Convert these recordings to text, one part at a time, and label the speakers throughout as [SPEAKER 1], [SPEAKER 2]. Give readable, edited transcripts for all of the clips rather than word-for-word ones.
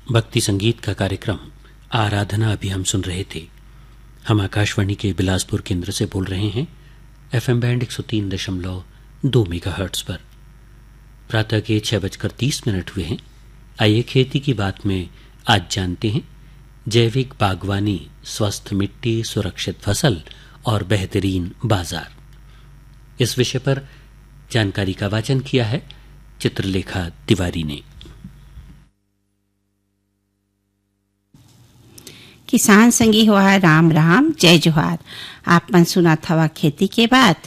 [SPEAKER 1] भक्ति संगीत का कार्यक्रम आराधना अभी हम सुन रहे थे। हम आकाशवाणी के बिलासपुर केंद्र से बोल रहे हैं, FM बैंड 103.2 मेगाहर्ट्ज पर। प्रातः के 6:30 हुए हैं। आइए खेती की बात में आज जानते हैं जैविक बागवानी, स्वस्थ मिट्टी, सुरक्षित फसल और बेहतरीन बाजार। इस विषय पर जानकारी का वाचन किया है चित्रलेखा तिवारी ने।
[SPEAKER 2] किसान संगी हुआ राम राम जय जोहार। आपन सुना थवा खेती के बाद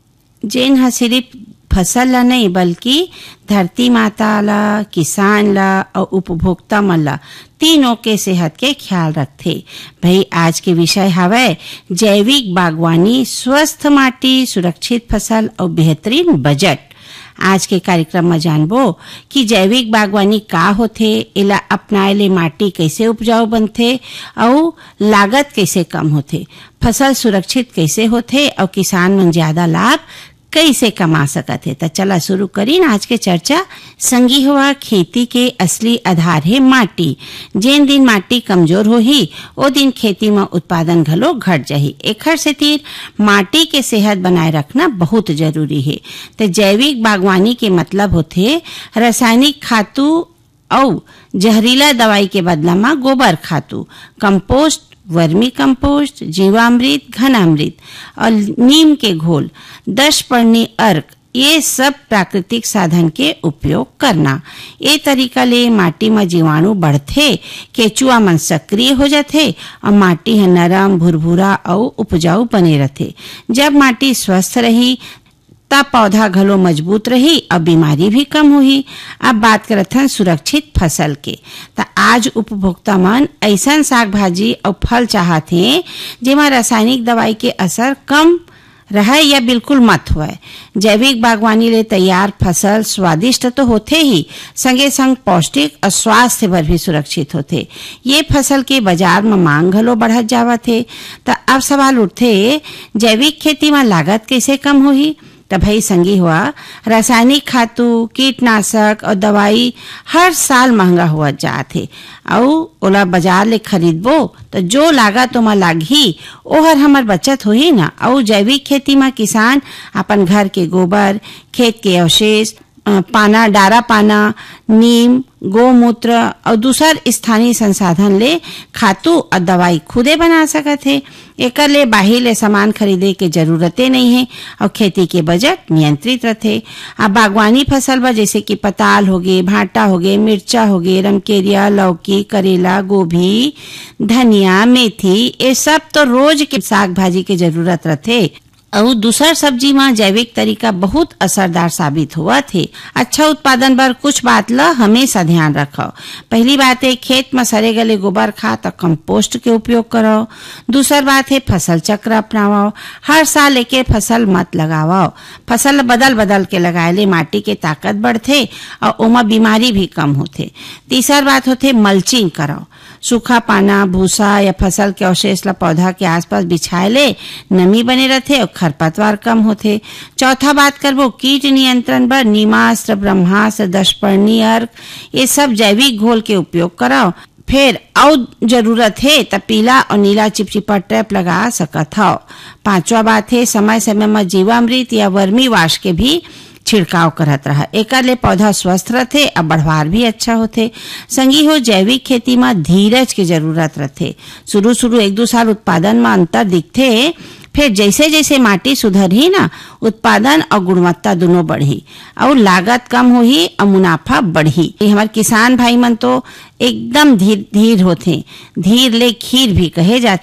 [SPEAKER 2] जेन ह सिर्फ फसल ला नहीं बल्कि धरती माता ला, किसान ला और उपभोक्ता मन ला तीनों के सेहत के ख्याल रखते। भाई आज के विषय हवै जैविक बागवानी, स्वस्थ माटी, सुरक्षित फसल और बेहतरीन बजट। आज के कार्यक्रम में जानबो कि जैविक बागवानी का होथे, एला अपनाए ले माटी कैसे उपजाऊ बनथे और लागत कैसे कम होथे, फसल सुरक्षित कैसे होथे और किसान मन ज्यादा लाभ कैसे कमा सकत है। तो चला शुरू करी आज के चर्चा। संगी हुआ खेती के असली आधार है माटी। जेन दिन माटी कमजोर होही ओ दिन खेती में उत्पादन घलो घट जाही। एखर से तीर माटी के सेहत बनाए रखना बहुत जरूरी है। तो जैविक बागवानी के मतलब होथे रासायनिक खातू और जहरीला दवाई के बदला में गोबर खातू, कंपोस्ट, वर्मी कंपोस्ट, जीवामृत, घनामृत और नीम के घोल, 10 पर्णी अर्क, ये सब प्राकृतिक साधन के उपयोग करना। ये तरीका ले माटी में जीवाणु बढ़थे, केचुआ मन सक्रिय हो जाथे और माटी है नरम, भुरभुरा और उपजाऊ बने रहथे। जब माटी स्वस्थ रही तब पौधा घलो मजबूत रही और बीमारी भी कम हुई। अब बात करत हन सुरक्षित फसल के। तो आज उपभोक्ता मन ऐसा साग भाजी और फल चाहत हैं जेमा रासायनिक दवाई के असर कम रहे या बिल्कुल मत होए। जैविक बागवानी ले तैयार फसल स्वादिष्ट तो होते ही, संगे संग पौष्टिक और स्वास्थ्य पर भी सुरक्षित होते। ये फसल के बाजार में मांग घलो बढ़त जावत है। तो अब सवाल उठते जैविक खेती में लागत कैसे कम होही। तो भाई संगी हुआ रासायनिक खातू, कीटनाशक और दवाई हर साल महंगा हुआ जाथे और ओला बाजार ले खरीदबो तो जो लागत ओमा लागही ओहर हमर बचत होही ना। और जैविक खेती में किसान अपन घर के गोबर, खेत के अवशेष, पाना, डारा पाना, नीम, गोमूत्र और दूसर स्थानीय संसाधन ले खातू और दवाई खुदे बना सकत है। एकर ले बाहिर ले सामान खरीदे के जरूरते नहीं है और खेती के बजट नियंत्रित रहते। अब बागवानी फसल बा जैसे कि पताल हो गए, भांटा हो गए, मिर्चा हो गए, रमकेरिया, लौकी, करेला, गोभी, धनिया, मेथी, ये सब तो रोज के साग भाजी के जरूरत रहते। और दूसर सब्जी में जैविक तरीका बहुत असरदार साबित हुआ थे। अच्छा उत्पादन पर कुछ बात ला हमेशा ध्यान रखो। पहली बात है खेत में सड़े गले गोबर खाद और कंपोस्ट के उपयोग करो। दूसर बात है फसल चक्र अपनाओ। हर साल एक फसल मत लगाओ। फसल बदल बदल के लगाए ले माटी के ताकत बढ़थे और ओमा बीमारी भी कम होथे। तीसर बात होथे मल्चिंग करो। सूखा पाना, भूसा या फसल के अवशेष ला पौधा के आसपास बिछाए ले नमी बने रहथे और खरपतवार कम होथे। चौथा बात करबो कीट नियंत्रण बर नीमास्त्र, ब्रह्मास्त्र, 10 पर्णी अर्क, ये सब जैविक घोल के उपयोग कराओ। फिर और जरूरत है तो पीला और नीला चिपचिपा ट्रैप लगा सकत हो। पांचवा बात है समय समय में जीवामृत या वर्मी वाश के भी छिड़काव करत रहा। एकर ले पौधा स्वस्थ रहते और बढ़वार भी अच्छा होते। संगी हो जैविक खेती में धीरज की जरूरत रहते। शुरू 1-2 साल उत्पादन में अंतर दिखते, फिर जैसे जैसे माटी सुधरही ना उत्पादन और गुणवत्ता दोनों बढ़ी और लागत कम हुई और मुनाफा बढ़ी। हमारे किसान भाई मन तो एकदम धीर होते, धीर ले खीर भी कहे जाते।